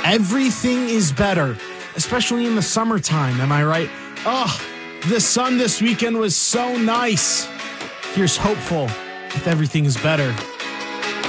Everything is better, especially in the summertime. Am I right? Oh, the sun this weekend was so nice. Here's hopeful if everything is better.